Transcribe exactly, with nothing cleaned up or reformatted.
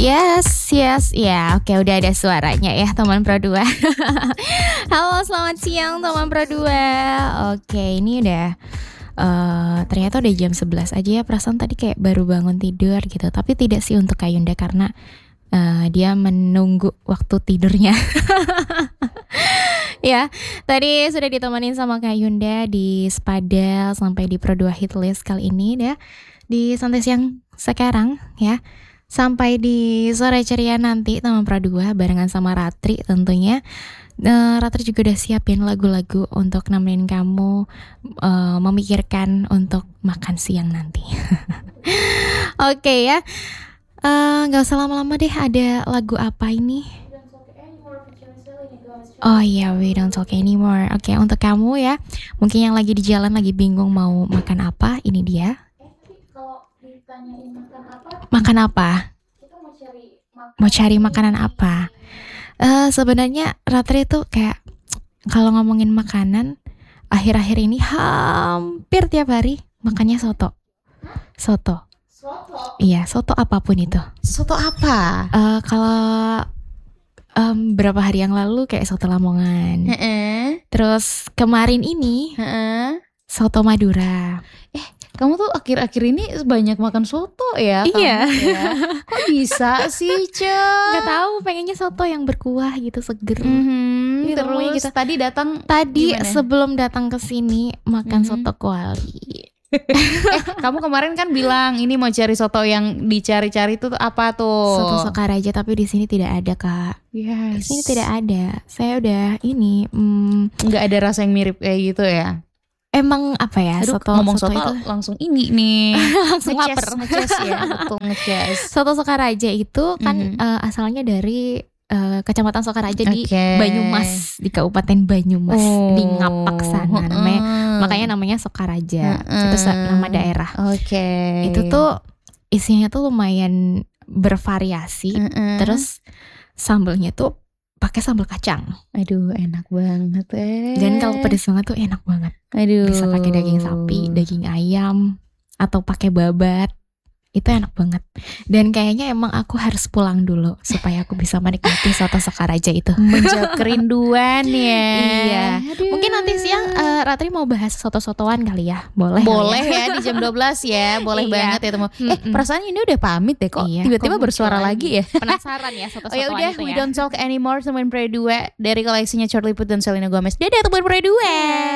Yes, yes, ya, oke udah ada suaranya ya teman Pro dua. Halo, selamat siang teman Pro dua. Oke, ini udah uh, ternyata udah jam sebelas aja ya. Perasaan tadi kayak baru bangun tidur gitu. Tapi tidak sih untuk Kayunda karena uh, dia menunggu waktu tidurnya. Ya, tadi sudah ditemenin sama Kayunda di Spadel sampai di Pro dua Hitlist kali ini ya. Di santai siang sekarang ya. Sampai di sore ceria nanti teman Pro dua barengan sama Ratri tentunya. uh, Ratri juga udah siapin lagu-lagu untuk nemenin kamu uh, memikirkan untuk makan siang nanti. Oke okay, ya, uh, gak usah lama-lama deh, ada lagu apa ini? Oh iya, We Don't Talk Anymore. Oke, okay, untuk kamu ya, mungkin yang lagi di jalan lagi bingung mau makan apa, ini dia. Makan apa? Kita mau cari makanan. Mau cari makanan apa? Uh, sebenarnya Ratri tuh kayak kalau ngomongin makanan akhir-akhir ini hampir tiap hari makannya soto. Soto. Soto. Iya, soto apapun itu. Soto apa? Uh, kalau um, berapa hari yang lalu kayak soto Lamongan. He-he. Terus kemarin ini He-he. soto Madura. Eh, kamu tuh akhir-akhir ini banyak makan soto ya? Iya. Ya? Kok bisa sih, Cek? Gak tahu, pengennya soto yang berkuah gitu, seger. Mm-hmm. Terus gitu. Tadi datang Tadi gimana? Sebelum datang ke sini makan mm-hmm. soto kuali. eh, kamu kemarin kan bilang ini mau cari soto yang dicari-cari itu apa tuh? Soto Sokaraja, tapi di sini tidak ada, Kak. Yes. Di sini tidak ada. Saya udah ini mm, nggak ada rasa yang mirip kayak gitu ya? Emang apa ya? Aduh, soto ngomong soto, soto itu langsung ini nih. Langsung lapar. Ngeces ya, betul ngeces. Soto Sokaraja itu kan mm-hmm. uh, asalnya dari uh, Kecamatan Sokaraja okay. di Banyumas, di Kabupaten Banyumas, oh. di Ngapak sana namanya. Uh. Makanya namanya Sokaraja. Uh. Itu nama daerah. Oke. Okay. Itu tuh isinya tuh lumayan bervariasi. Uh-uh. Terus sambelnya tuh pakai sambal kacang. Aduh, enak banget eh. Dan kalau pedas banget tuh enak banget. Aduh. Bisa pakai daging sapi, daging ayam, atau pakai babat. Itu enak banget. Dan kayaknya emang aku harus pulang dulu supaya aku bisa menikmati soto Sokaraja itu. Menjawab kerinduan ya. Iya. Aduh. Mungkin nanti siang uh, Ratri mau bahas soto-sotoan kali ya. Boleh. Boleh ya, ya di jam dua belas ya. Boleh iya. banget ya teman. Eh, perasaan ini udah pamit deh kok. Iya, tiba-tiba kok bersuara lagi ya. Penasaran ya soto-sotoan. Oh ya udah, We ya. Don't Talk Anymore teman Pro dua dari koleksinya Charlie Puth dan Selena Gomez. Dadah teman Pro dua.